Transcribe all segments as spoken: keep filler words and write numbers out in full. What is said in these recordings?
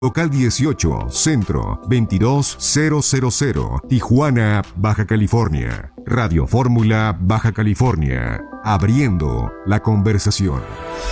Local dieciocho, Centro, veintidós mil, Tijuana, Baja California. Radio Fórmula, Baja California. Abriendo la conversación.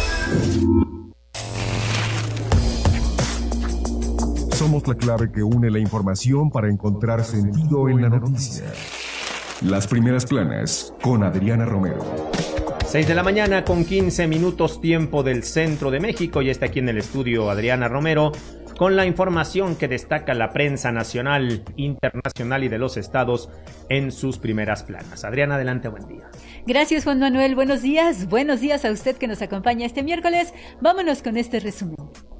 Somos la clave que une la información para encontrar sentido en la noticia. Las primeras planas con Adriana Romero. seis de la mañana con quince minutos tiempo del centro de México. Y está aquí en el estudio Adriana Romero con la información que destaca la prensa nacional, internacional y de los estados en sus primeras planas. Adriana, adelante, buen día. Gracias, Juan Manuel. Buenos días. Buenos días a usted que nos acompaña este miércoles. Vámonos con este resumen.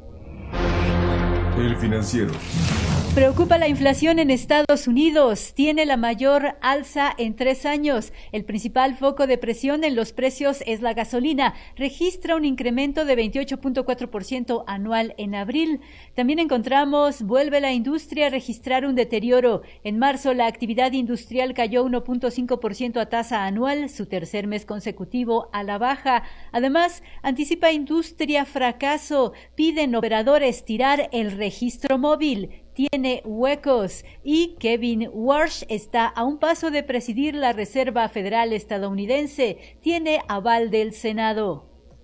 El Financiero. Preocupa la inflación en Estados Unidos. Tiene la mayor alza en tres años. El principal foco de presión en los precios es la gasolina. Registra un incremento de veintiocho punto cuatro por ciento anual en abril. También encontramos, vuelve la industria a registrar un deterioro. En marzo, la actividad industrial cayó uno punto cinco por ciento a tasa anual, su tercer mes consecutivo a la baja. Además, anticipa industria fracaso. Piden operadores tirar el registro móvil. Tiene huecos y Kevin Warsh está a un paso de presidir la Reserva Federal estadounidense. Tiene aval del Senado.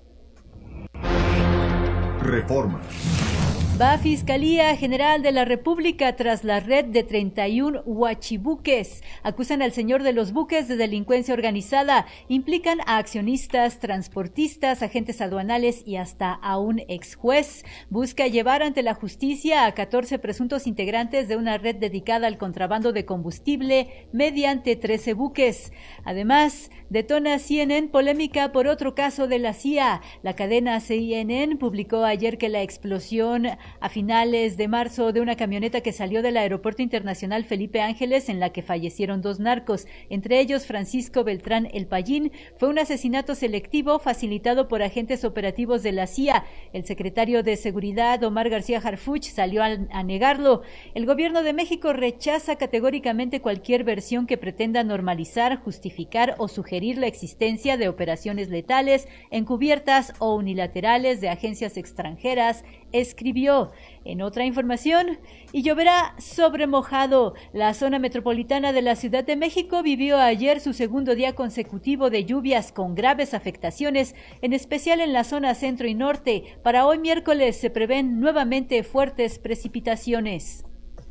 Reforma. Va a Fiscalía General de la República tras la red de treinta y uno huachibuques. Acusan al señor de los buques de delincuencia organizada. Implican a accionistas, transportistas, agentes aduanales y hasta a un ex juez. Busca llevar ante la justicia a catorce presuntos integrantes de una red dedicada al contrabando de combustible mediante trece buques. Además, detona C N N polémica por otro caso de la C I A. La cadena C N N publicó ayer que la explosión a finales de marzo de una camioneta que salió del Aeropuerto Internacional Felipe Ángeles, en la que fallecieron dos narcos, entre ellos Francisco Beltrán El Payín, fue un asesinato selectivo facilitado por agentes operativos de la C I A. El secretario de Seguridad, Omar García Harfuch, salió a, a negarlo. El gobierno de México rechaza categóricamente cualquier versión que pretenda normalizar, justificar o sugerir la existencia de operaciones letales, encubiertas o unilaterales de agencias extranjeras, escribió. En otra información, y lloverá sobre mojado. La zona metropolitana de la Ciudad de México vivió ayer su segundo día consecutivo de lluvias con graves afectaciones, en especial en la zona centro y norte. Para hoy miércoles se prevén nuevamente fuertes precipitaciones.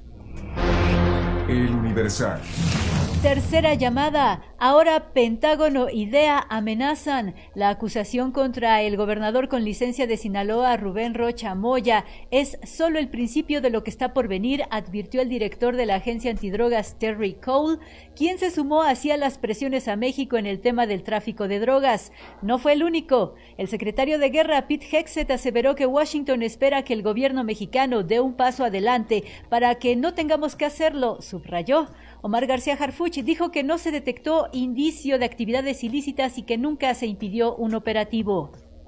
El Universal. Tercera llamada. Ahora Pentágono y D E A amenazan. La acusación contra el gobernador con licencia de Sinaloa, Rubén Rocha Moya, es solo el principio de lo que está por venir, advirtió el director de la agencia antidrogas, Terry Cole, quien se sumó así a las presiones a México en el tema del tráfico de drogas. No fue el único. El secretario de Guerra, Pete Hegseth, aseveró que Washington espera que el gobierno mexicano dé un paso adelante para que no tengamos que hacerlo, subrayó. Omar García Harfuch dijo que no se detectó indicio de actividades ilícitas y que nunca se impidió un operativo.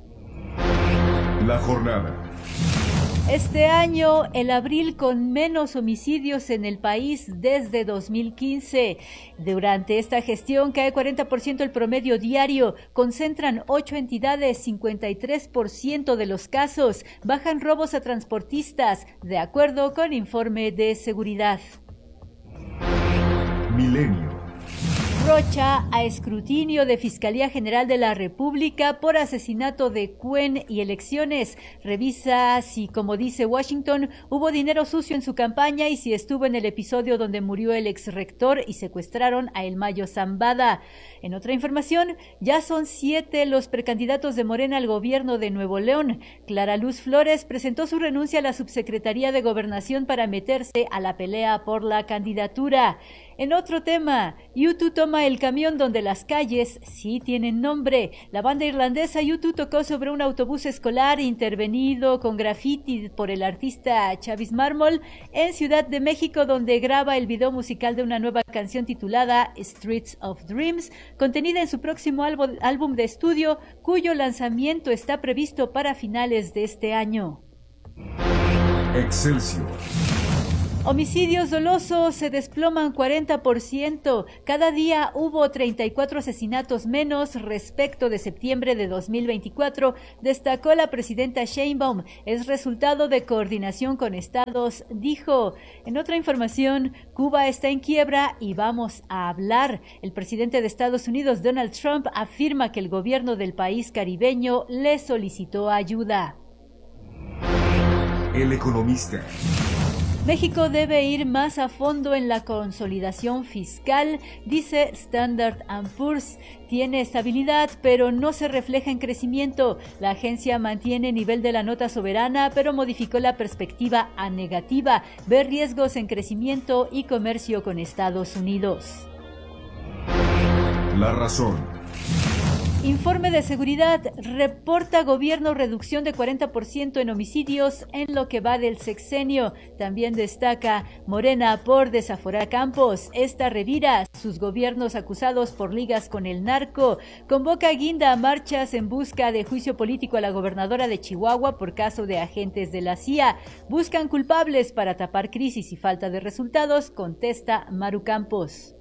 La jornada. Este año, el abril con menos homicidios en el país desde dos mil quince. Durante esta gestión cae cuarenta por ciento el promedio diario, concentran ocho entidades, cincuenta y tres por ciento de los casos, bajan robos a transportistas, de acuerdo con informe de seguridad. Milenio. Rocha a escrutinio de Fiscalía General de la República por asesinato de Cuen y elecciones. Revisa si, como dice Washington, hubo dinero sucio en su campaña y si estuvo en el episodio donde murió el exrector y secuestraron a El Mayo Zambada. En otra información, ya son siete los precandidatos de Morena al gobierno de Nuevo León. Clara Luz Flores presentó su renuncia a la subsecretaría de Gobernación para meterse a la pelea por la candidatura. En otro tema, U dos toma el camión donde las calles sí tienen nombre. La banda irlandesa U dos tocó sobre un autobús escolar intervenido con graffiti por el artista Chavis Marmol en Ciudad de México, donde graba el video musical de una nueva canción titulada Streets of Dreams, contenida en su próximo álbum, álbum de estudio, cuyo lanzamiento está previsto para finales de este año. Excelsior. Homicidios dolosos se desploman cuarenta por ciento. Cada día hubo treinta y cuatro asesinatos menos respecto de septiembre de dos mil veinticuatro, destacó la presidenta Sheinbaum. Es resultado de coordinación con estados, dijo. En otra información, Cuba está en quiebra y vamos a hablar. El presidente de Estados Unidos, Donald Trump, afirma que el gobierno del país caribeño le solicitó ayuda. El Economista. México debe ir más a fondo en la consolidación fiscal, dice Standard and Poor's. Tiene estabilidad, pero no se refleja en crecimiento. La agencia mantiene nivel de la nota soberana, pero modificó la perspectiva a negativa. Ve riesgos en crecimiento y comercio con Estados Unidos. La Razón. Informe de seguridad. Reporta gobierno reducción de cuarenta por ciento en homicidios en lo que va del sexenio. También destaca Morena por desaforar Campos. Esta revira sus gobiernos acusados por ligas con el narco. Convoca Guinda a marchas en busca de juicio político a la gobernadora de Chihuahua por caso de agentes de la C I A. Buscan culpables para tapar crisis y falta de resultados, contesta Maru Campos.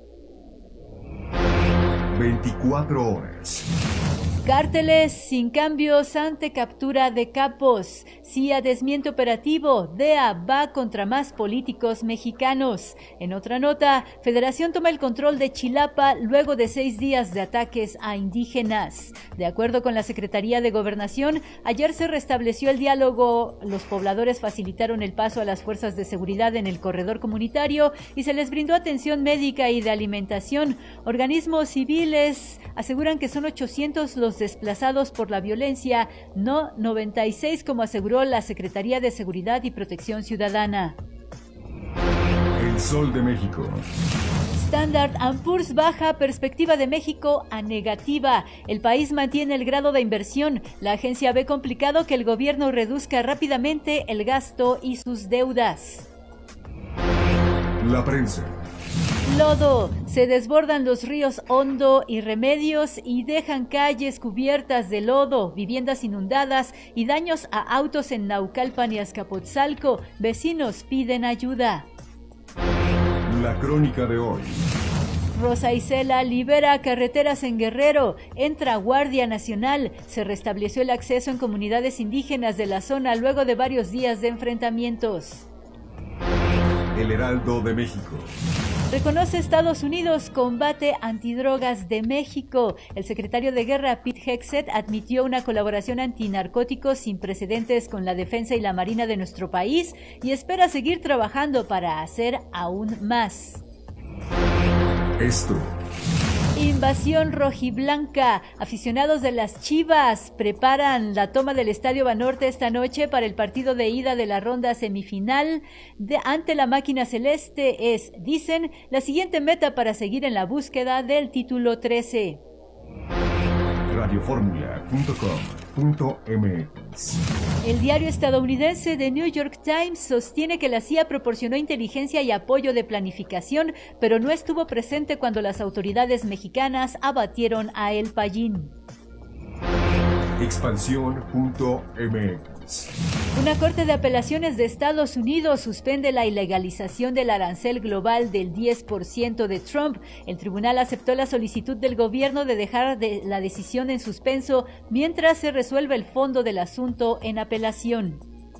veinticuatro horas. Cárteles sin cambios ante captura de capos. C I A desmiente operativo. D E A va contra más políticos mexicanos. En otra nota, Federación toma el control de Chilapa luego de seis días de ataques a indígenas. De acuerdo con la Secretaría de Gobernación, ayer se restableció el diálogo. Los pobladores facilitaron el paso a las fuerzas de seguridad en el corredor comunitario y se les brindó atención médica y de alimentación. Organismos civiles aseguran que son ochocientos los desplazados por la violencia, no noventa y seis como aseguró la Secretaría de Seguridad y Protección Ciudadana. El Sol de México. Standard and Poor's baja perspectiva de México a negativa. El país mantiene el grado de inversión. La agencia ve complicado que el gobierno reduzca rápidamente el gasto y sus deudas. La Prensa. Lodo. Se desbordan los ríos Hondo y Remedios y dejan calles cubiertas de lodo, viviendas inundadas y daños a autos en Naucalpan y Azcapotzalco. Vecinos piden ayuda. La Crónica de hoy. Rosa Isela libera carreteras en Guerrero. Entra Guardia Nacional. Se restableció el acceso en comunidades indígenas de la zona luego de varios días de enfrentamientos. El Heraldo de México. Reconoce Estados Unidos combate antidrogas de México. El secretario de Guerra, Pete Hegseth, admitió una colaboración antinarcóticos sin precedentes con la defensa y la marina de nuestro país y espera seguir trabajando para hacer aún más. Esto. Invasión rojiblanca. Aficionados de las Chivas preparan la toma del Estadio Banorte esta noche para el partido de ida de la ronda semifinal de, ante la máquina celeste. Es, dicen, la siguiente meta para seguir en la búsqueda del título trece. radioformula punto com punto m x. El diario estadounidense The New York Times sostiene que la C I A proporcionó inteligencia y apoyo de planificación, pero no estuvo presente cuando las autoridades mexicanas abatieron a El Payín. expansión punto m x. Una corte de apelaciones de Estados Unidos suspende la ilegalización del arancel global del diez por ciento de Trump. El tribunal aceptó la solicitud del gobierno de dejar de la decisión en suspenso mientras se resuelve el fondo del asunto en apelación.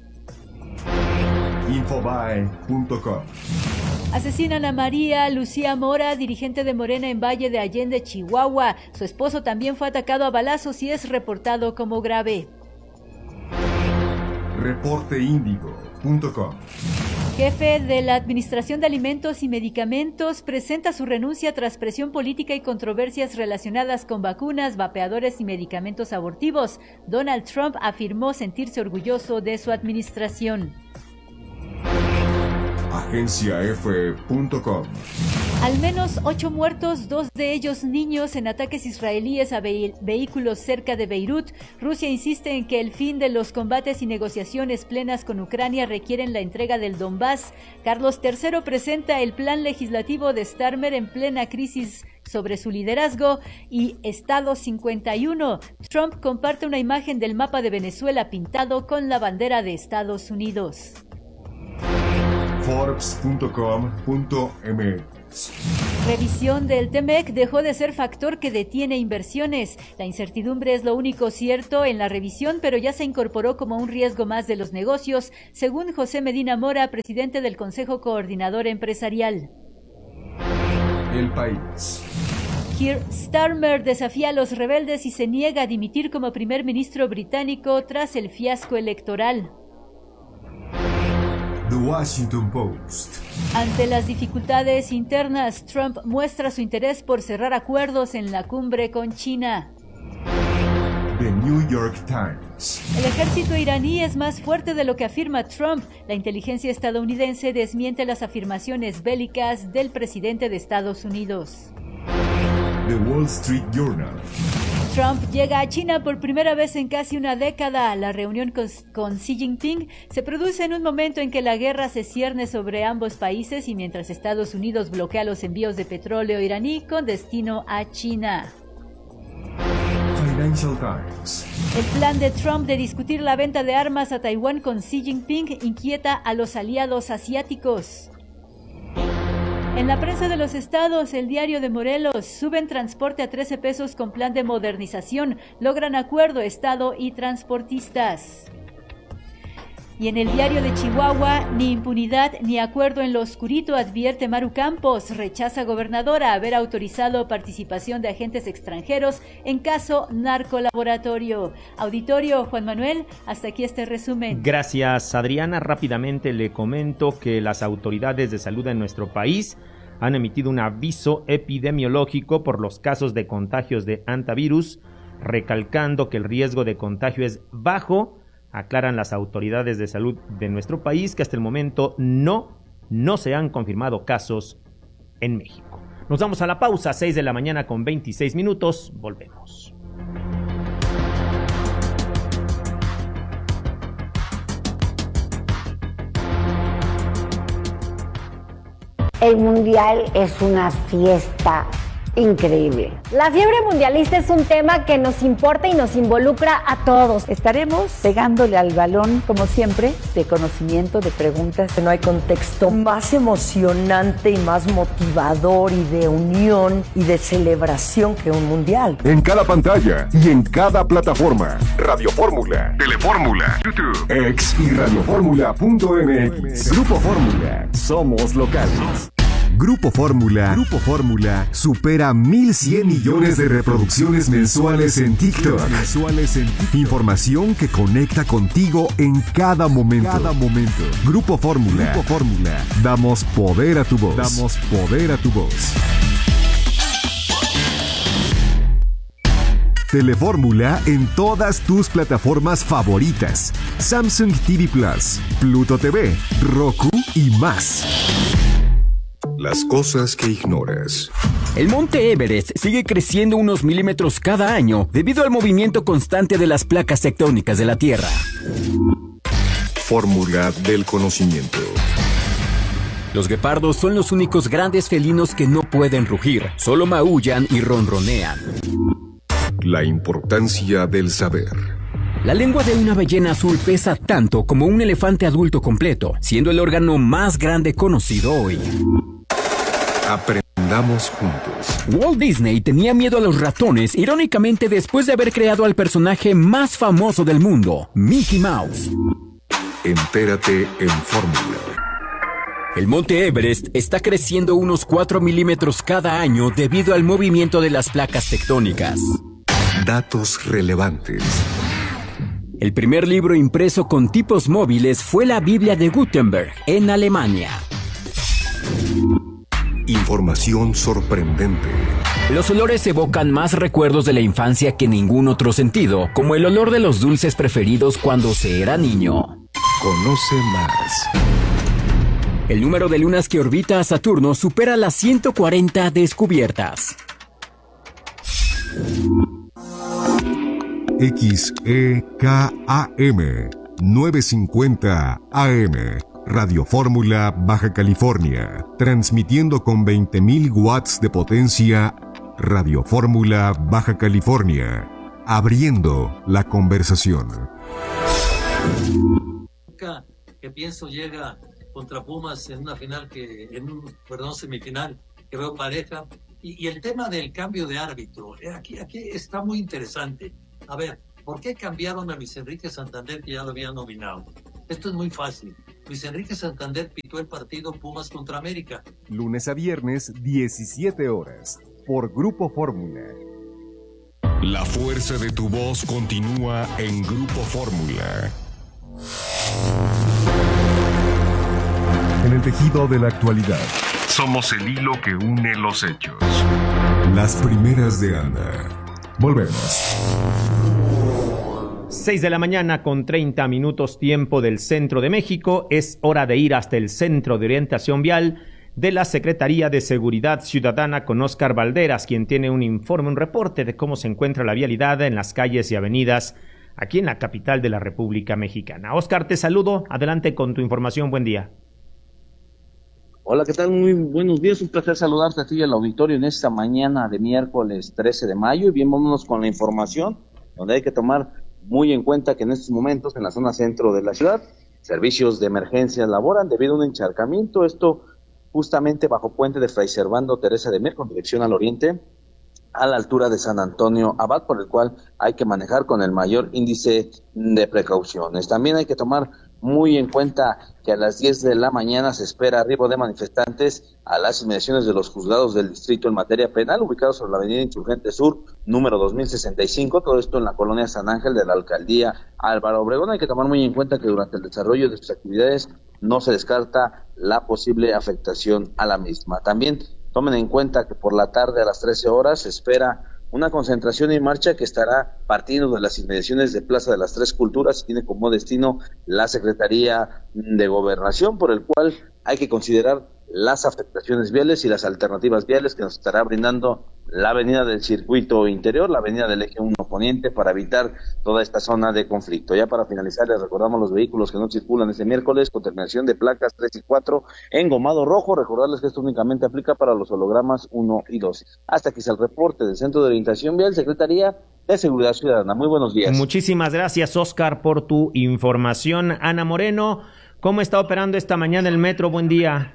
infobae punto com. Asesinan a María Lucía Mora, dirigente de Morena en Valle de Allende, Chihuahua. Su esposo también fue atacado a balazos y es reportado como grave. reporte índigo punto com. Jefe de la Administración de Alimentos y Medicamentos presenta su renuncia tras presión política y controversias relacionadas con vacunas, vapeadores y medicamentos abortivos. Donald Trump afirmó sentirse orgulloso de su administración. agencia efe punto com. Al menos ocho muertos, dos de ellos niños, en ataques israelíes a ve- vehículos cerca de Beirut. Rusia insiste en que el fin de los combates y negociaciones plenas con Ucrania requieren la entrega del Donbass. Carlos tercero presenta el plan legislativo de Starmer en plena crisis sobre su liderazgo. Y Estado cincuenta y uno. Trump comparte una imagen del mapa de Venezuela pintado con la bandera de Estados Unidos. Forbes punto com punto m x. Revisión del T-MEC dejó de ser factor que detiene inversiones. La incertidumbre es lo único cierto en la revisión, pero ya se incorporó como un riesgo más de los negocios, según José Medina Mora, presidente del Consejo Coordinador Empresarial. El País. Keir Starmer desafía a los rebeldes y se niega a dimitir como primer ministro británico tras el fiasco electoral. The Washington Post. Ante las dificultades internas, Trump muestra su interés por cerrar acuerdos en la cumbre con China. The New York Times. El ejército iraní es más fuerte de lo que afirma Trump. La inteligencia estadounidense desmiente las afirmaciones bélicas del presidente de Estados Unidos. The Wall Street Journal. Trump llega a China por primera vez en casi una década. La reunión con, con Xi Jinping se produce en un momento en que la guerra se cierne sobre ambos países y mientras Estados Unidos bloquea los envíos de petróleo iraní con destino a China. Financial Times. El plan de Trump de discutir la venta de armas a Taiwán con Xi Jinping inquieta a los aliados asiáticos. En la prensa de los estados, el Diario de Morelos, suben transporte a trece pesos con plan de modernización, logran acuerdo estado y transportistas. Y en el Diario de Chihuahua, ni impunidad ni acuerdo en lo oscurito, advierte Maru Campos, rechaza gobernadora haber autorizado participación de agentes extranjeros en caso narcolaboratorio. Auditorio, Juan Manuel, hasta aquí este resumen. Gracias, Adriana. Rápidamente le comento que las autoridades de salud en nuestro país han emitido un aviso epidemiológico por los casos de contagios de hantavirus, recalcando que el riesgo de contagio es bajo. Aclaran las autoridades de salud de nuestro país que hasta el momento no, no se han confirmado casos en México. Nos vamos a la pausa, seis de la mañana con veintiséis minutos, volvemos. El Mundial es una fiesta increíble. La fiebre mundialista es un tema que nos importa y nos involucra a todos. Estaremos pegándole al balón, como siempre, de conocimiento, de preguntas. No hay contexto más emocionante y más motivador y de unión y de celebración que un mundial. En cada pantalla y en cada plataforma. Radio Fórmula, Telefórmula, YouTube, X y radioformula punto m x. Grupo Fórmula. Somos locales. Grupo Fórmula. Grupo Fórmula supera mil cien millones de reproducciones mensuales en TikTok. Mensuales en TikTok. Información que conecta contigo en cada momento. Cada momento. Grupo Fórmula. Grupo Fórmula. Damos poder a tu voz. Damos poder a tu voz. Telefórmula en todas tus plataformas favoritas. Samsung T V Plus, Pluto T V, Roku y más. Las cosas que ignoras. El monte Everest sigue creciendo unos milímetros cada año debido al movimiento constante de las placas tectónicas de la Tierra. Fórmula del conocimiento. Los guepardos son los únicos grandes felinos que no pueden rugir, solo maullan y ronronean. La importancia del saber. La lengua de una ballena azul pesa tanto como un elefante adulto completo, siendo el órgano más grande conocido hoy. Aprendamos juntos. Walt Disney tenía miedo a los ratones, irónicamente después de haber creado al personaje más famoso del mundo, Mickey Mouse. Entérate en Fórmula. El monte Everest está creciendo unos cuatro milímetros cada año debido al movimiento de las placas tectónicas. Datos relevantes. El primer libro impreso con tipos móviles fue la Biblia de Gutenberg, en Alemania. Información sorprendente. Los olores evocan más recuerdos de la infancia que ningún otro sentido, como el olor de los dulces preferidos cuando se era niño. Conoce más. El número de lunas que orbita a Saturno supera las ciento cuarenta descubiertas. X E K A M novecientos cincuenta A M Radio Fórmula Baja California, transmitiendo con veinte mil watts de potencia. Radio Fórmula Baja California, abriendo la conversación. Que pienso llega contra Pumas en una final que, en un, perdón, semifinal, que veo pareja. Y, y el tema del cambio de árbitro, aquí, aquí está muy interesante. A ver, ¿por qué cambiaron a Luis Enrique Santander, que ya lo habían nominado? Esto es muy fácil. Luis Enrique Santander pitó el partido Pumas contra América. Lunes a viernes, diecisiete horas, por Grupo Fórmula. La fuerza de tu voz continúa en Grupo Fórmula. En el tejido de la actualidad. Somos el hilo que une los hechos. Las primeras de Ana. Volvemos. seis de la mañana con treinta minutos tiempo del centro de México. Es hora de ir hasta el Centro de Orientación Vial de la Secretaría de Seguridad Ciudadana con Óscar Valderas, quien tiene un informe, un reporte de cómo se encuentra la vialidad en las calles y avenidas aquí en la capital de la República Mexicana. Óscar, te saludo. Adelante con tu información. Buen día. Hola, ¿qué tal? Muy buenos días. Un placer saludarte a ti y al auditorio en esta mañana de miércoles trece de mayo. Y bien, vámonos con la información, donde hay que tomar muy en cuenta que en estos momentos en la zona centro de la ciudad, servicios de emergencia laboran debido a un encharcamiento. Esto justamente bajo puente de Fray Servando Teresa de Mier con dirección al oriente, a la altura de San Antonio Abad, por el cual hay que manejar con el mayor índice de precauciones. También hay que tomar muy en cuenta que a las diez de la mañana se espera arribo de manifestantes a las inmediaciones de los juzgados del distrito en materia penal, ubicados sobre la avenida Insurgente Sur, número dos mil sesenta y cinco, todo esto en la colonia San Ángel de la alcaldía Álvaro Obregón. Hay que tomar muy en cuenta que durante el desarrollo de sus actividades no se descarta la posible afectación a la misma. También tomen en cuenta que por la tarde a las trece horas se espera una concentración en marcha que estará partiendo de las inmediaciones de Plaza de las Tres Culturas y tiene como destino la Secretaría de Gobernación, por el cual hay que considerar las afectaciones viales y las alternativas viales que nos estará brindando la avenida del Circuito Interior, la avenida del Eje uno Poniente, para evitar toda esta zona de conflicto. Ya para finalizar, les recordamos los vehículos que no circulan este miércoles con terminación de placas tres y cuatro en gomado rojo. Recordarles que esto únicamente aplica para los hologramas uno y dos. Hasta aquí es el reporte del Centro de Orientación Vial, Secretaría de Seguridad Ciudadana. Muy buenos días. Muchísimas gracias, Óscar, por tu información. Ana Moreno, ¿cómo está operando esta mañana el metro? Buen día.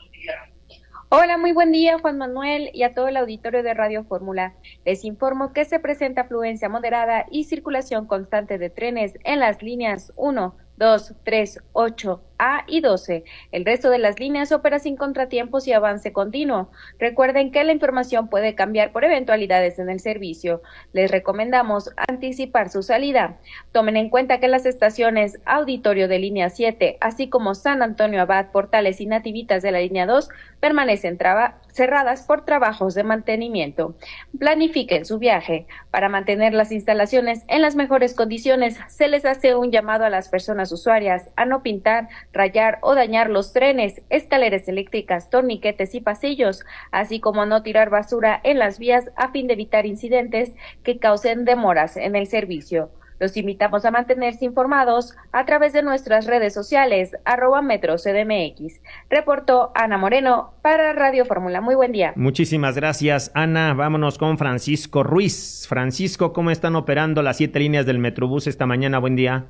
Hola, muy buen día, Juan Manuel, y a todo el auditorio de Radio Fórmula. Les informo que se presenta afluencia moderada y circulación constante de trenes en las líneas uno, dos, tres, ocho, A y doce. El resto de las líneas opera sin contratiempos y avance continuo. Recuerden que la información puede cambiar por eventualidades en el servicio. Les recomendamos anticipar su salida. Tomen en cuenta que las estaciones Auditorio de línea siete, así como San Antonio Abad, Portales y Nativitas de la línea dos, permanecen traba- cerradas por trabajos de mantenimiento. Planifiquen su viaje. Para mantener las instalaciones en las mejores condiciones, se les hace un llamado a las personas usuarias a no pintar, rayar o dañar los trenes, escaleras eléctricas, torniquetes y pasillos, así como a no tirar basura en las vías a fin de evitar incidentes que causen demoras en el servicio. Los invitamos a mantenerse informados a través de nuestras redes sociales, arroba Metro C D M X. Reportó Ana Moreno para Radio Fórmula. Muy buen día. Muchísimas gracias, Ana. Vámonos con Francisco Ruiz. Francisco, ¿cómo están operando las siete líneas del Metrobús esta mañana? Buen día.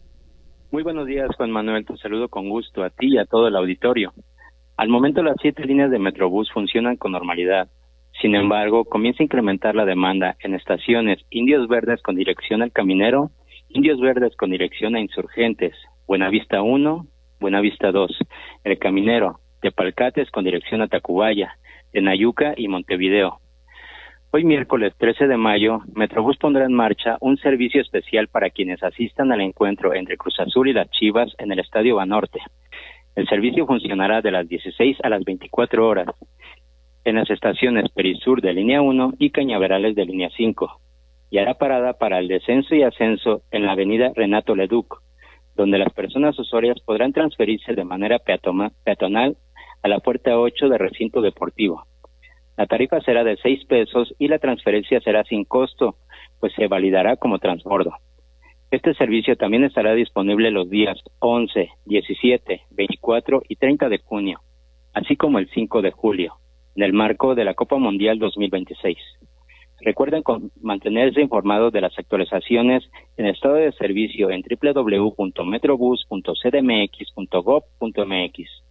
Muy buenos días, Juan Manuel. Te saludo con gusto a ti y a todo el auditorio. Al momento las siete líneas de Metrobús funcionan con normalidad. Sin embargo, comienza a incrementar la demanda en estaciones Indios Verdes con dirección al Caminero, Indios Verdes con dirección a Insurgentes, Buenavista uno, Buenavista dos, El Caminero, Tepalcates con dirección a Tacubaya, Tenayuca y Montevideo. Hoy miércoles trece de mayo, Metrobús pondrá en marcha un servicio especial para quienes asistan al encuentro entre Cruz Azul y las Chivas en el Estadio Banorte. El servicio funcionará de las dieciséis a las veinticuatro horas en las estaciones Perisur de línea uno y Cañaverales de línea cinco, y hará parada para el descenso y ascenso en la avenida Renato Leduc, donde las personas usuarias podrán transferirse de manera peatoma, peatonal a la puerta ocho del recinto deportivo. La tarifa será de seis pesos y la transferencia será sin costo, pues se validará como transbordo. Este servicio también estará disponible los días once, diecisiete, veinticuatro y treinta de junio, así como el cinco de julio. En el marco de la Copa Mundial dos mil veintiséis. Recuerden con mantenerse informados de las actualizaciones en estado de servicio en doble u doble u doble u punto metrobús punto c d m x punto gob punto m x.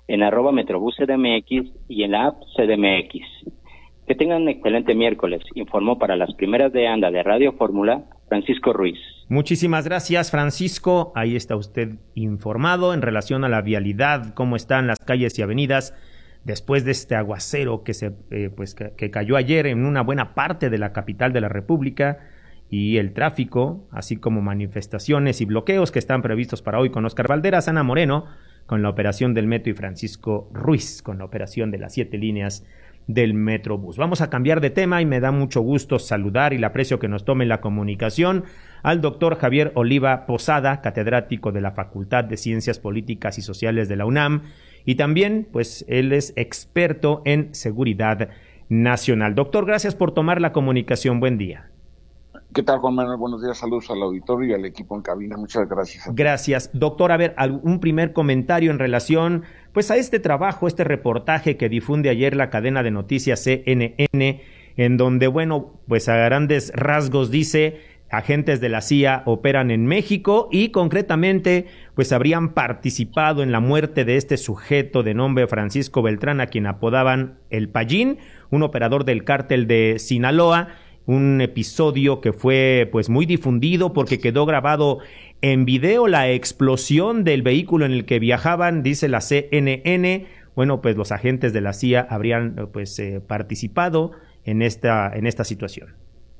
en arroba Metrobús C D M X y en la app C D M X. Que tengan un excelente miércoles. Informó para las primeras de anda de Radio Fórmula, Francisco Ruiz. Muchísimas gracias, Francisco. Ahí está usted informado en relación a la vialidad, cómo están las calles y avenidas después de este aguacero que se eh, pues que, que cayó ayer en una buena parte de la capital de la República, y el tráfico, así como manifestaciones y bloqueos que están previstos para hoy con Óscar Valderas, Ana Moreno con la operación del metro y Francisco Ruiz con la operación de las siete líneas del Metrobús. Vamos a cambiar de tema y me da mucho gusto saludar y le aprecio que nos tome la comunicación al doctor Javier Oliva Posada, catedrático de la Facultad de Ciencias Políticas y Sociales de la UNAM, y también, pues, él es experto en seguridad nacional. Doctor, gracias por tomar la comunicación. Buen día. ¿Qué tal, Juan Manuel? Buenos días, saludos al auditorio y al equipo en cabina. Muchas gracias. Gracias. Doctor, a ver, un primer comentario en relación pues a este trabajo, este reportaje que difunde ayer la cadena de noticias C N N, en donde, bueno, pues a grandes rasgos dice: agentes de la C I A operan en México y concretamente pues habrían participado en la muerte de este sujeto de nombre Francisco Beltrán, a quien apodaban el Payín, un operador del cártel de Sinaloa. Un episodio que fue pues muy difundido porque quedó grabado en video la explosión del vehículo en el que viajaban, dice la C N N. Bueno, pues los agentes de la C I A habrían pues eh, participado en esta en esta situación.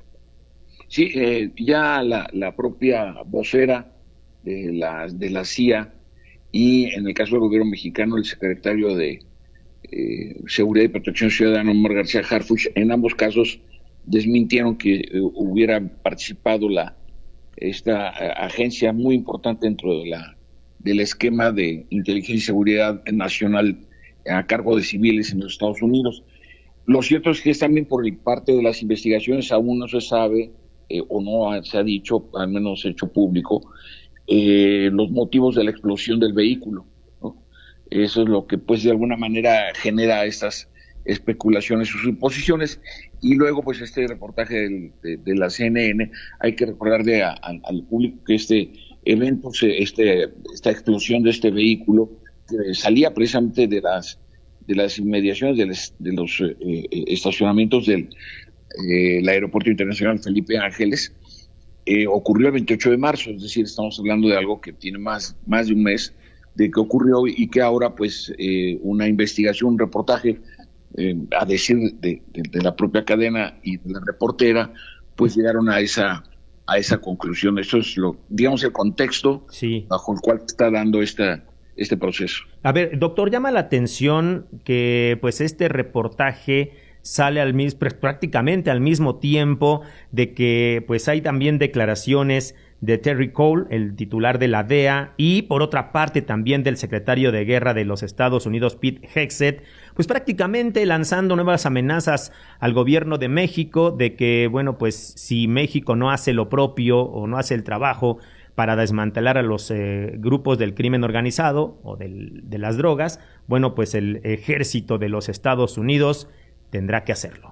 Sí, eh, ya la, la propia vocera de la, de la C I A y en el caso del gobierno mexicano el secretario de eh, Seguridad y Protección Ciudadana, Omar García Harfuch, en ambos casos desmintieron que eh, hubiera participado la esta eh, agencia muy importante dentro de la del esquema de inteligencia y seguridad nacional a cargo de civiles en los Estados Unidos. Lo cierto es que es también por parte de las investigaciones aún no se sabe eh, o no se ha dicho, al menos hecho público, eh, los motivos de la explosión del vehículo, ¿no? Eso es lo que pues de alguna manera genera estas especulaciones o suposiciones. Y luego pues este reportaje del, de, de la C N N, hay que recordarle a, a, al público que este evento, este, esta explosión de este vehículo que salía precisamente de las de las inmediaciones de, les, de los eh, estacionamientos del eh, el aeropuerto internacional Felipe Ángeles, eh, ocurrió el veintiocho de marzo, es decir, estamos hablando de algo que tiene más, más de un mes de que ocurrió y que ahora pues eh, una investigación, un reportaje, Eh, a decir de, de, de la propia cadena y de la reportera, pues llegaron a esa a esa conclusión. Eso es lo, digamos, el contexto sí. bajo el cual está dando esta este proceso. A ver, doctor, llama la atención que pues este reportaje sale al mismo, prácticamente al mismo tiempo de que pues hay también declaraciones de Terry Cole, el titular de la D E A, y por otra parte también del secretario de Guerra de los Estados Unidos, Pete Hegseth, pues prácticamente lanzando nuevas amenazas al gobierno de México de que, bueno, pues si México no hace lo propio o no hace el trabajo para desmantelar a los eh, grupos del crimen organizado o del, de las drogas, bueno, pues el ejército de los Estados Unidos tendrá que hacerlo.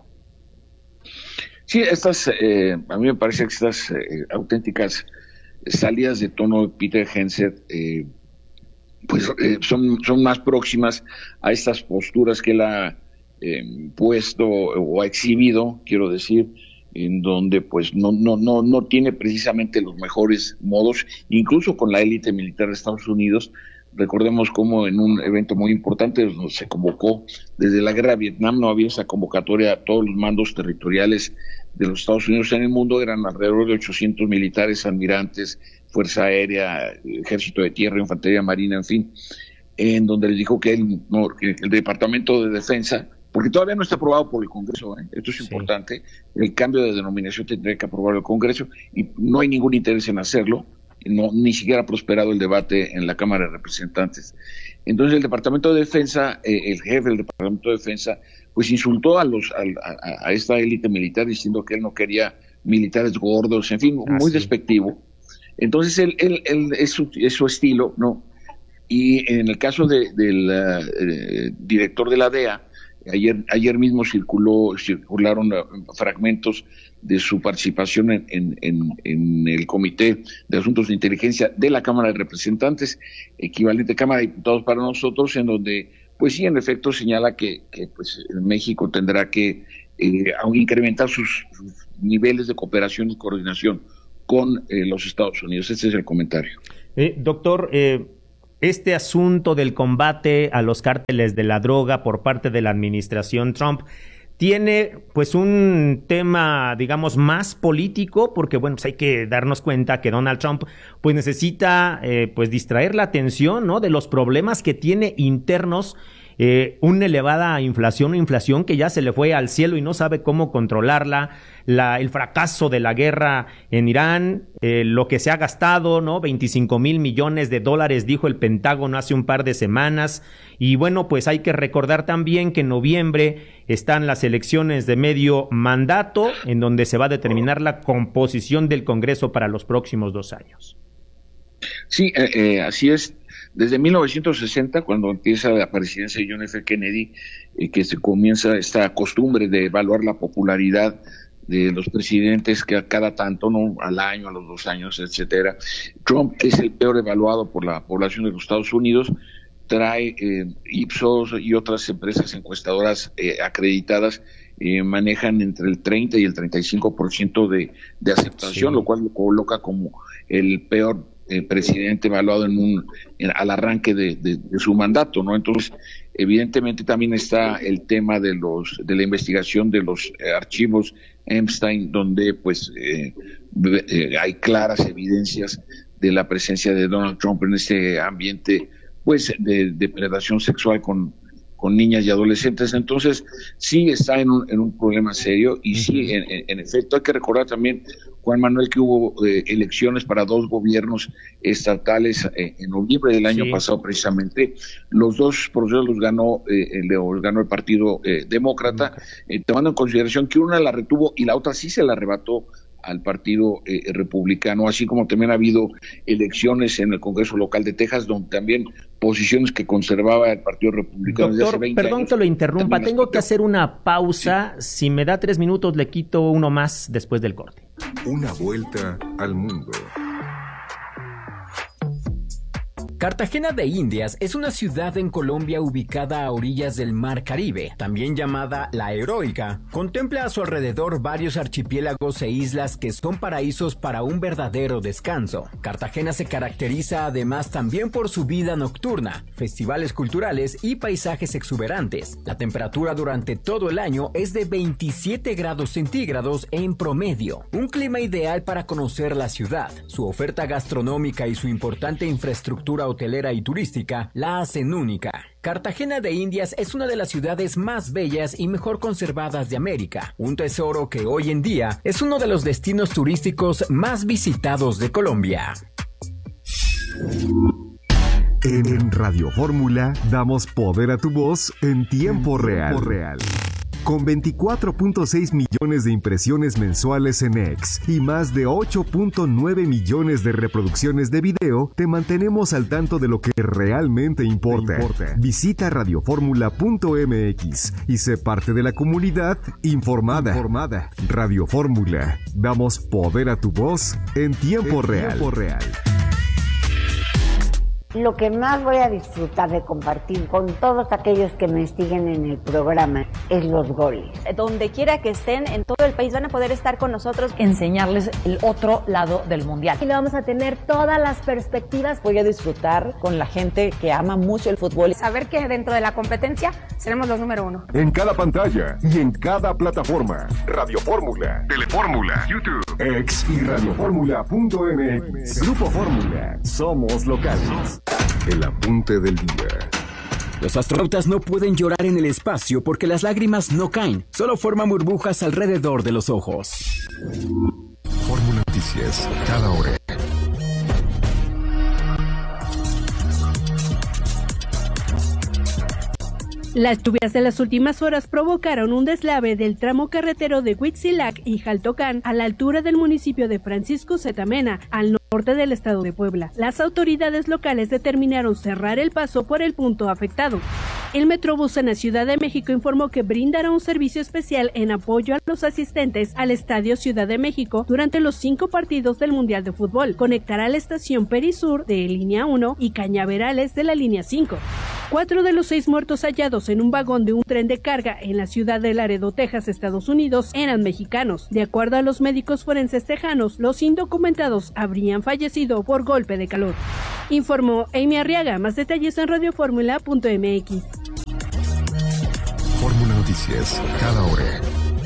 Sí, estas, eh, a mí me parece que estas eh, auténticas salidas de tono de Peter Hegseth, eh, pues eh, son, son más próximas a estas posturas que él ha eh, puesto o ha exhibido, quiero decir, en donde pues no, no, no, no tiene precisamente los mejores modos, incluso con la élite militar de Estados Unidos. Recordemos cómo en un evento muy importante se convocó desde la guerra de Vietnam, no había esa convocatoria a todos los mandos territoriales de los Estados Unidos en el mundo, eran alrededor de ochocientos militares, almirantes, Fuerza Aérea, Ejército de Tierra, Infantería Marina, en fin, en donde les dijo que el, no, que el Departamento de Defensa, porque todavía no está aprobado por el Congreso, ¿eh? Esto es sí. importante, el cambio de denominación tendría que aprobarlo el Congreso y no hay ningún interés en hacerlo. No, ni siquiera ha prosperado el debate en la Cámara de Representantes. Entonces el Departamento de Defensa, eh, el jefe del Departamento de Defensa, pues insultó a los a, a, a esta élite militar diciendo que él no quería militares gordos, en fin, ah, muy sí. despectivo. Entonces él, él, él es, su, es su estilo, ¿no? Y en el caso de, del uh, director de la D E A, ayer ayer mismo circuló circularon uh, fragmentos de su participación en, en, en, en el Comité de Asuntos de Inteligencia de la Cámara de Representantes, equivalente Cámara de Diputados para nosotros, en donde pues sí, en efecto señala que, que pues, México tendrá que eh, incrementar sus, sus niveles de cooperación y coordinación con eh, los Estados Unidos. Este es el comentario. Eh, doctor, eh, este asunto del combate a los cárteles de la droga por parte de la administración Trump tiene pues un tema, digamos, más político, porque bueno, pues hay que darnos cuenta que Donald Trump pues necesita eh, pues distraer la atención, ¿no?, de los problemas que tiene internos, eh, una elevada inflación, una inflación que ya se le fue al cielo y no sabe cómo controlarla, la, el fracaso de la guerra en Irán, eh, lo que se ha gastado, ¿no?, veinticinco mil millones de dólares, dijo el Pentágono hace un par de semanas. Y bueno, pues hay que recordar también que en noviembre están las elecciones de medio mandato, en donde se va a determinar la composición del Congreso para los próximos dos años. Sí, eh, eh, así es. Desde mil novecientos sesenta, cuando empieza la presidencia de John F. Kennedy, eh, que se comienza esta costumbre de evaluar la popularidad de los presidentes que a cada tanto, ¿no?, al año, a los dos años, etcétera. Trump es el peor evaluado por la población de los Estados Unidos. Trae eh, Ipsos y otras empresas encuestadoras eh, acreditadas eh, manejan entre el treinta y el treinta y cinco por ciento de, de aceptación, sí, lo cual lo coloca como el peor eh, presidente evaluado en un en, al arranque de, de, de su mandato, ¿no? Entonces, evidentemente también está el tema de los de la investigación de los eh, archivos Epstein, donde pues eh, eh, hay claras evidencias de la presencia de Donald Trump en este ambiente pues de depredación sexual con, con niñas y adolescentes. Entonces sí está en un, en un problema serio y sí, en, en efecto hay que recordar también, Juan Manuel, que hubo eh, elecciones para dos gobiernos estatales eh, en noviembre del año sí. pasado precisamente. Los dos procesos los ganó, eh, los ganó el Partido eh, Demócrata, eh, tomando en consideración que una la retuvo y la otra sí se la arrebató al Partido eh, Republicano, así como también ha habido elecciones en el Congreso local de Texas, donde también posiciones que conservaba el Partido Republicano. Doctor, desde hace veinte perdón años, que lo interrumpa, tengo que hacer una pausa. Sí. Si me da tres minutos, le quito uno más después del corte. Una vuelta al mundo. Cartagena de Indias es una ciudad en Colombia ubicada a orillas del Mar Caribe, también llamada La Heroica. Contempla a su alrededor varios archipiélagos e islas que son paraísos para un verdadero descanso. Cartagena se caracteriza además también por su vida nocturna, festivales culturales y paisajes exuberantes. La temperatura durante todo el año es de veintisiete grados centígrados en promedio, un clima ideal para conocer la ciudad. Su oferta gastronómica y su importante infraestructura hotelera y turística la hacen única. Cartagena de Indias es una de las ciudades más bellas y mejor conservadas de América, un tesoro que hoy en día es uno de los destinos turísticos más visitados de Colombia. En Radio Fórmula damos poder a tu voz en tiempo real. real. Con veinticuatro punto seis millones de impresiones mensuales en X y más de ocho punto nueve millones de reproducciones de video, te mantenemos al tanto de lo que realmente importa. importa. Visita radio fórmula punto m x y sé parte de la comunidad informada. informada. Radio Fórmula. Damos poder a tu voz en tiempo, en real. tiempo real. Lo que más voy a disfrutar de compartir con todos aquellos que me siguen en el programa es los goles. Donde quiera que estén, en todo el país van a poder estar con nosotros. Enseñarles el otro lado del mundial. Y le vamos a tener todas las perspectivas. Voy a disfrutar con la gente que ama mucho el fútbol. Saber que dentro de la competencia seremos los número uno. En cada pantalla y en cada plataforma. Radio Fórmula, Telefórmula, YouTube, X y radio fórmula punto m x. Grupo Fórmula. Somos locales. El apunte del día. Los astronautas no pueden llorar en el espacio porque las lágrimas no caen, solo forman burbujas alrededor de los ojos. Fórmula Noticias, cada hora. Las lluvias de las últimas horas provocaron un deslave del tramo carretero de Huitzilac y Jaltocán a la altura del municipio de Francisco Zetamena, al norte del estado de Puebla. Las autoridades locales determinaron cerrar el paso por el punto afectado. El Metrobús en la Ciudad de México informó que brindará un servicio especial en apoyo a los asistentes al Estadio Ciudad de México durante los cinco partidos del Mundial de Fútbol. Conectará la estación Perisur de línea uno y Cañaverales de la línea cinco. Cuatro de los seis muertos hallados en un vagón de un tren de carga en la ciudad de Laredo, Texas, Estados Unidos, eran mexicanos. De acuerdo a los médicos forenses tejanos, los indocumentados habrían fallecido por golpe de calor. Informó Amy Arriaga. Más detalles en radioformula punto m x. Fórmula Noticias, cada hora.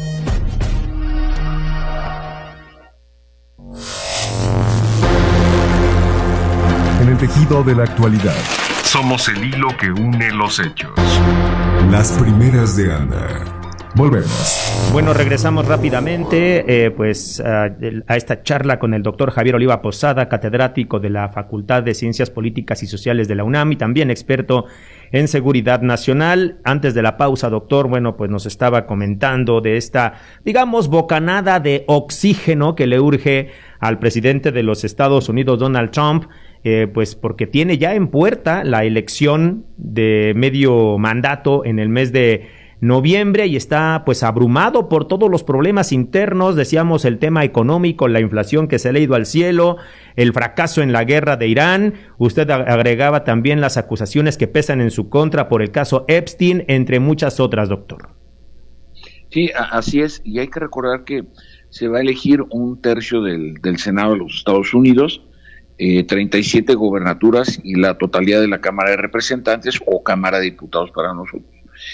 En el tejido de la actualidad. Somos el hilo que une los hechos. Las primeras de Anda. Volvemos. Bueno, regresamos rápidamente eh, pues a, a esta charla con el doctor Javier Oliva Posada, catedrático de la Facultad de Ciencias Políticas y Sociales de la UNAM y también experto en seguridad nacional. Antes de la pausa, doctor, bueno, pues nos estaba comentando de esta, digamos, bocanada de oxígeno que le urge al presidente de los Estados Unidos, Donald Trump, eh, pues porque tiene ya en puerta la elección de medio mandato en el mes de noviembre y está pues abrumado por todos los problemas internos, decíamos el tema económico, la inflación que se le ha ido al cielo, el fracaso en la guerra de Irán, usted agregaba también las acusaciones que pesan en su contra por el caso Epstein, entre muchas otras, doctor. Sí, así es, y hay que recordar que se va a elegir un tercio del, del Senado de los Estados Unidos, eh, treinta y siete gobernaturas y la totalidad de la Cámara de Representantes o Cámara de Diputados para nosotros.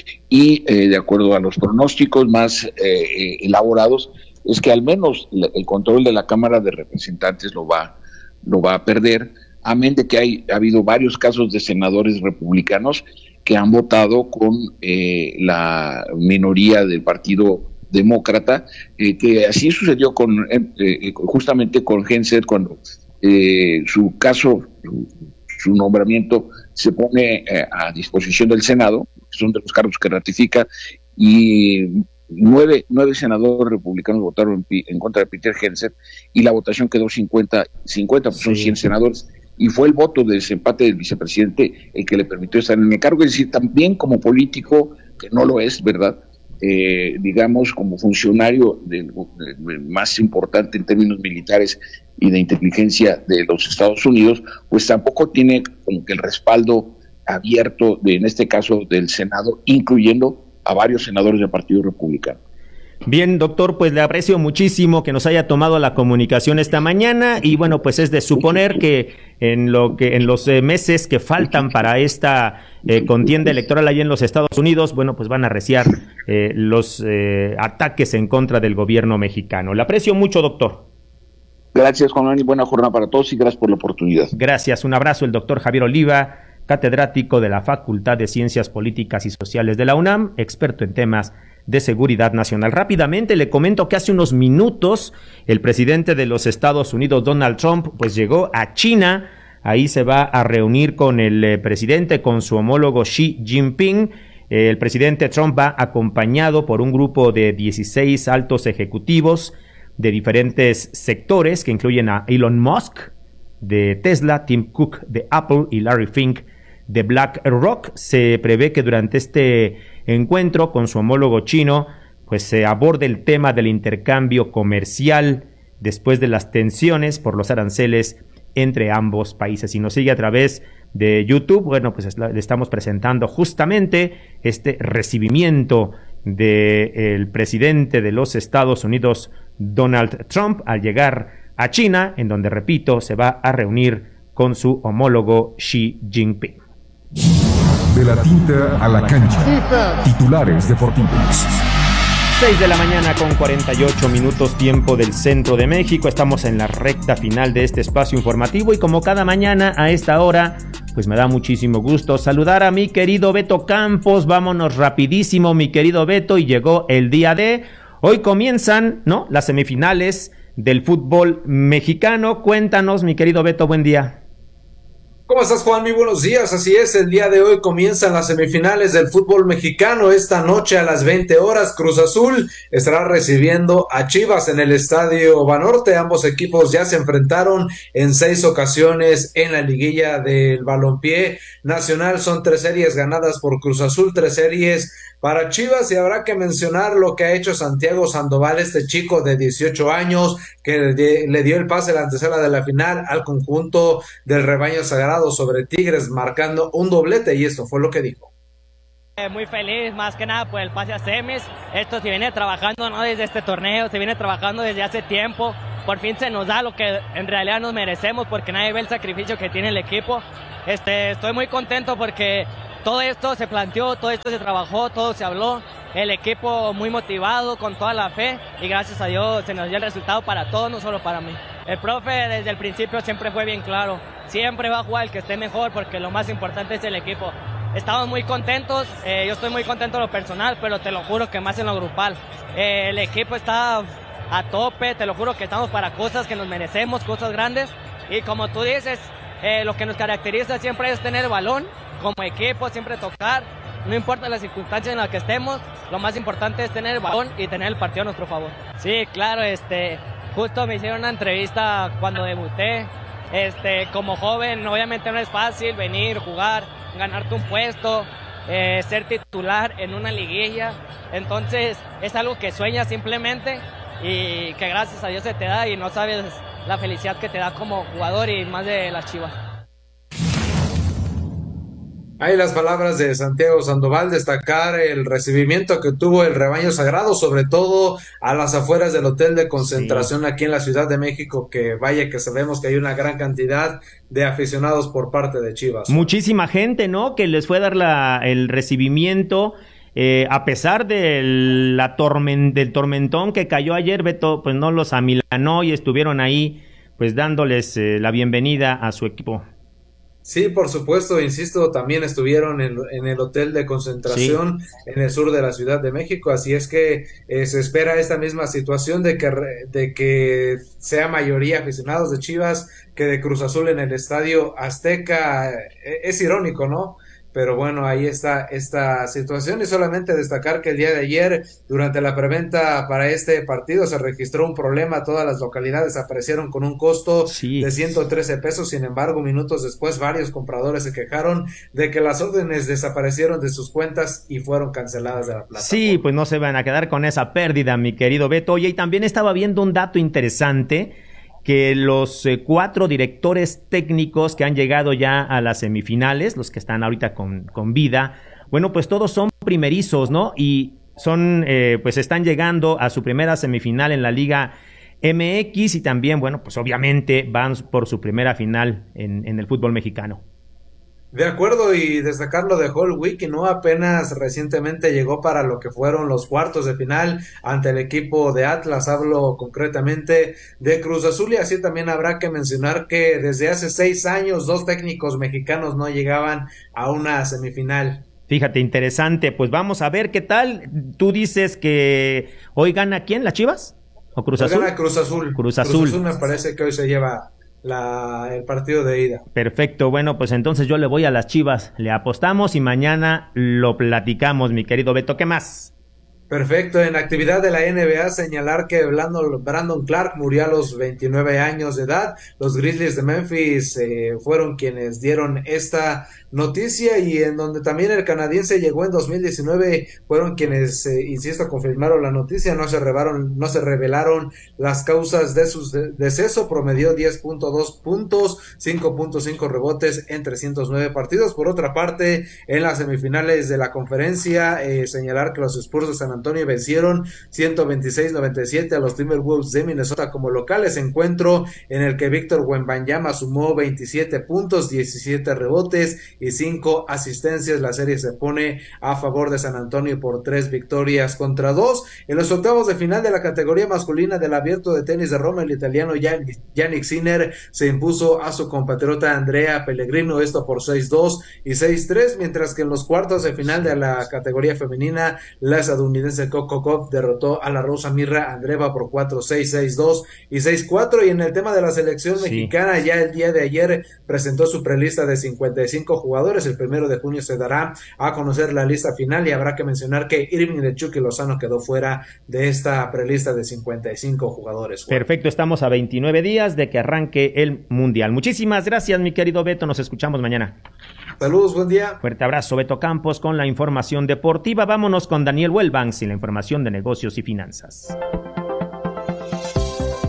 Y eh, de acuerdo a los pronósticos más eh, elaborados, es que al menos el control de la Cámara de Representantes lo va, lo va a perder, amén de que hay, ha habido varios casos de senadores republicanos que han votado con eh, la minoría del Partido Demócrata, eh, que así sucedió con eh, justamente con Henseth cuando eh, su caso, su, su nombramiento se pone eh, a disposición del Senado, son de los cargos que ratifica, y nueve, nueve senadores republicanos votaron en, en contra de Peter Henseth, y la votación quedó cincuenta, cincuenta, pues sí. Son cien senadores, y fue el voto de desempate del vicepresidente el que le permitió estar en el cargo. Es decir, también como político, que no lo es, ¿verdad?, eh, digamos, como funcionario del, del más importante en términos militares y de inteligencia de los Estados Unidos, pues tampoco tiene como que el respaldo abierto, de, en este caso, del Senado, incluyendo a varios senadores del Partido Republicano. Bien, doctor, pues le aprecio muchísimo que nos haya tomado la comunicación esta mañana y bueno, pues es de suponer que en lo que en los eh, meses que faltan para esta eh, contienda electoral allá en los Estados Unidos, bueno, pues van a arreciar eh, los eh, ataques en contra del gobierno mexicano. Le aprecio mucho, doctor. Gracias, Juan Manuel, y buena jornada para todos y gracias por la oportunidad. Gracias, un abrazo, el doctor Javier Oliva, catedrático de la Facultad de Ciencias Políticas y Sociales de la UNAM, experto en temas de seguridad nacional. Rápidamente le comento que hace unos minutos el presidente de los Estados Unidos, Donald Trump, pues llegó a China. Ahí se va a reunir con el eh, presidente, con su homólogo Xi Jinping. Eh, el presidente Trump va acompañado por un grupo de dieciséis altos ejecutivos de diferentes sectores que incluyen a Elon Musk de Tesla, Tim Cook de Apple y Larry Fink de BlackRock. Se prevé que durante este encuentro con su homólogo chino, pues se aborde el tema del intercambio comercial después de las tensiones por los aranceles entre ambos países. Si nos sigue a través de YouTube, bueno, pues le estamos presentando justamente este recibimiento del presidente de los Estados Unidos, Donald Trump, al llegar a China, en donde, repito, se va a reunir con su homólogo Xi Jinping. De la tinta a la cancha. Titulares deportivos. seis de la mañana con cuarenta y ocho minutos, tiempo del centro de México. Estamos en la recta final de este espacio informativo y como cada mañana a esta hora, pues me da muchísimo gusto saludar a mi querido Beto Campos. Vámonos rapidísimo, mi querido Beto, y llegó el día de... Hoy comienzan, ¿no?, las semifinales del fútbol mexicano. Cuéntanos, mi querido Beto, buen día. ¿Cómo estás, Juan? Muy buenos días. Así es, el día de hoy comienzan las semifinales del fútbol mexicano. Esta noche a las veinte horas, Cruz Azul estará recibiendo a Chivas en el Estadio Banorte. Ambos equipos ya se enfrentaron en seis ocasiones en la liguilla del balompié nacional. Son tres series ganadas por Cruz Azul, tres series para Chivas, y habrá que mencionar lo que ha hecho Santiago Sandoval, este chico de dieciocho años que le dio el pase a la antesala de la final al conjunto del Rebaño Sagrado Rayados sobre Tigres, marcando un doblete, y esto fue lo que dijo. Muy feliz, más que nada por el pase a semis. Esto se viene trabajando, no desde este torneo, se viene trabajando desde hace tiempo. Por fin se nos da lo que en realidad nos merecemos, porque nadie ve el sacrificio que tiene el equipo. Este, estoy muy contento porque todo esto se planteó, todo esto se trabajó, todo se habló. El equipo muy motivado, con toda la fe, y gracias a Dios se nos dio el resultado para todos, no solo para mí. El profe desde el principio siempre fue bien claro, siempre va a jugar el que esté mejor, porque lo más importante es el equipo. Estamos muy contentos, eh, yo estoy muy contento en lo personal, pero te lo juro que más en lo grupal. Eh, el equipo está a tope, te lo juro que estamos para cosas que nos merecemos, cosas grandes, y como tú dices, eh, lo que nos caracteriza siempre es tener el balón, como equipo, siempre tocar, no importa las circunstancias en las que estemos, lo más importante es tener el balón y tener el partido a nuestro favor. Sí, claro, este, justo me hicieron una entrevista cuando debuté, este, como joven, obviamente no es fácil venir, jugar, ganarte un puesto, eh, ser titular en una liguilla, entonces es algo que sueñas simplemente y que gracias a Dios se te da, y no sabes la felicidad que te da como jugador y más de las Chivas. Hay las palabras de Santiago Sandoval, destacar el recibimiento que tuvo el rebaño sagrado, sobre todo a las afueras del hotel de concentración, sí, aquí en la Ciudad de México, que vaya que sabemos que hay una gran cantidad de aficionados por parte de Chivas. Muchísima gente, ¿no?, que les fue a dar la, el recibimiento, eh, a pesar del, la torment, del tormentón que cayó ayer, Beto, pues no los amilanó y estuvieron ahí pues dándoles eh, la bienvenida a su equipo. Sí, por supuesto, insisto, también estuvieron en, en el hotel de concentración, sí, en el sur de la Ciudad de México, así es que eh, se espera esta misma situación de que, de que sea mayoría aficionados de Chivas que de Cruz Azul en el Estadio Azteca. Es irónico, ¿no? Pero bueno, ahí está esta situación, y solamente destacar que el día de ayer, durante la preventa para este partido, se registró un problema. Todas las localidades aparecieron con un costo sí. de ciento trece pesos. Sin embargo, minutos después, varios compradores se quejaron de que las órdenes desaparecieron de sus cuentas y fueron canceladas de la plataforma. Sí, pues no se van a quedar con esa pérdida, mi querido Beto. Oye, y también estaba viendo un dato interesante, que los eh, cuatro directores técnicos que han llegado ya a las semifinales, los que están ahorita con, con vida, bueno, pues todos son primerizos, ¿no? Y son, eh, pues están llegando a su primera semifinal en la Liga M X, y también, bueno, pues obviamente van por su primera final en, en el fútbol mexicano. De acuerdo, y destacar lo de Holwick, que no apenas recientemente llegó para lo que fueron los cuartos de final ante el equipo de Atlas, hablo concretamente de Cruz Azul, y así también habrá que mencionar que desde hace seis años dos técnicos mexicanos no llegaban a una semifinal. Fíjate, interesante, pues vamos a ver qué tal. Tú dices que hoy gana ¿quién? ¿Las Chivas? ¿O Cruz Azul? Gana Cruz Azul. Cruz Azul. Cruz Azul me parece que hoy se lleva La, el partido de ida. Perfecto, bueno, pues entonces yo le voy a las Chivas, le apostamos y mañana lo platicamos, mi querido Beto. ¿Qué más? Perfecto, en actividad de la N B A, señalar que Brandon, Brandon Clark murió a los veintinueve años de edad. Los Grizzlies de Memphis eh, fueron quienes dieron esta noticia, y en donde también el canadiense llegó en dos mil diecinueve, fueron quienes, eh, insisto, confirmaron la noticia. No se revelaron, no se revelaron las causas de su de- deceso. Promedió diez punto dos puntos, cinco punto cinco rebotes en trescientos nueve partidos. Por otra parte, en las semifinales de la conferencia, eh, señalar que los Spurs de San Antonio vencieron ciento veintiséis a noventa y siete a los Timberwolves de Minnesota como locales, encuentro en el que Víctor Wembanyama sumó veintisiete puntos, diecisiete rebotes y cinco asistencias. La serie se pone a favor de San Antonio por tres victorias contra dos. En los octavos de final de la categoría masculina del Abierto de Tenis de Roma, el italiano Jannik Sinner se impuso a su compatriota Andrea Pellegrino, esto por seis dos y seis tres, mientras que en los cuartos de final de la categoría femenina, la estadounidense Coco Gauff derrotó a la rusa Mirra Andreeva por cuatro seis, seis dos y seis cuatro. Y en el tema de la selección sí. mexicana, ya el día de ayer presentó su prelista de cincuenta y cinco jugadores. El primero de junio se dará a conocer la lista final, y habrá que mencionar que Irving El Chucky Lozano quedó fuera de esta prelista de cincuenta y cinco jugadores. Juan. Perfecto, estamos a veintinueve días de que arranque el Mundial. Muchísimas gracias, mi querido Beto, nos escuchamos mañana. Saludos, buen día. Fuerte abrazo, Beto Campos, con la información deportiva. Vámonos con Daniel Wellbanks y la información de negocios y finanzas.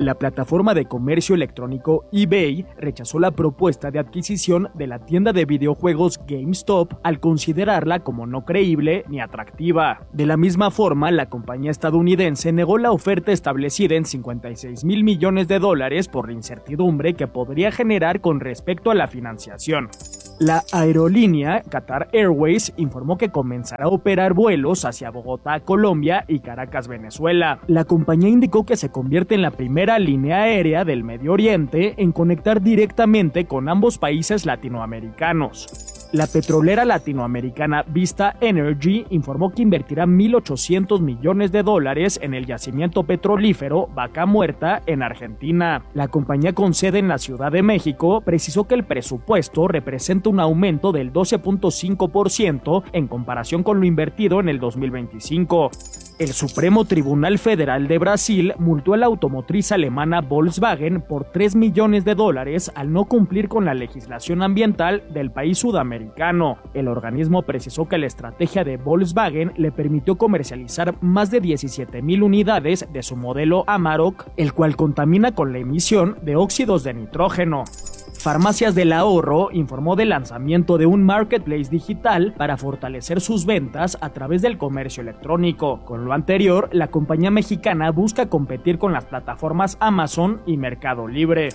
La plataforma de comercio electrónico eBay rechazó la propuesta de adquisición de la tienda de videojuegos GameStop al considerarla como no creíble ni atractiva. De la misma forma, la compañía estadounidense negó la oferta establecida en cincuenta y seis mil millones de dólares por la incertidumbre que podría generar con respecto a la financiación. La aerolínea Qatar Airways informó que comenzará a operar vuelos hacia Bogotá, Colombia y Caracas, Venezuela. La compañía indicó que se convierte en la primera línea aérea del Medio Oriente en conectar directamente con ambos países latinoamericanos. La petrolera latinoamericana Vista Energy informó que invertirá mil ochocientos millones de dólares en el yacimiento petrolífero Vaca Muerta en Argentina. La compañía con sede en la Ciudad de México precisó que el presupuesto representa un aumento del doce punto cinco por ciento en comparación con lo invertido en el dos mil veinticinco. El Supremo Tribunal Federal de Brasil multó a la automotriz alemana Volkswagen por tres millones de dólares al no cumplir con la legislación ambiental del país sudamericano. El organismo precisó que la estrategia de Volkswagen le permitió comercializar más de diecisiete mil unidades de su modelo Amarok, el cual contamina con la emisión de óxidos de nitrógeno. Farmacias del Ahorro informó del lanzamiento de un marketplace digital para fortalecer sus ventas a través del comercio electrónico. Con lo anterior, la compañía mexicana busca competir con las plataformas Amazon y Mercado Libre.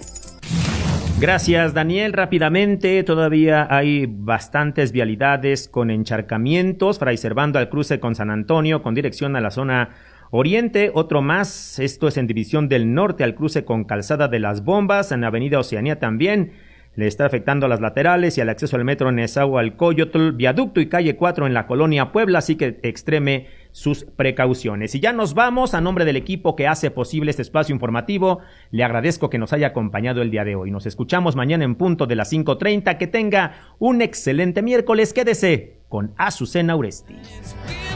Gracias, Daniel. Rápidamente, todavía hay bastantes vialidades con encharcamientos. Fray Servando al cruce con San Antonio, con dirección a la zona Oriente, otro más, esto es en División del Norte, al cruce con Calzada de las Bombas, en Avenida Oceanía también, le está afectando a las laterales y al acceso al metro Nezahualcóyotl, Viaducto y Calle cuatro en la Colonia Puebla, así que extreme sus precauciones. Y ya nos vamos, a nombre del equipo que hace posible este espacio informativo, le agradezco que nos haya acompañado el día de hoy. Nos escuchamos mañana en punto de las cinco treinta, que tenga un excelente miércoles, quédese con Azucena Uresti.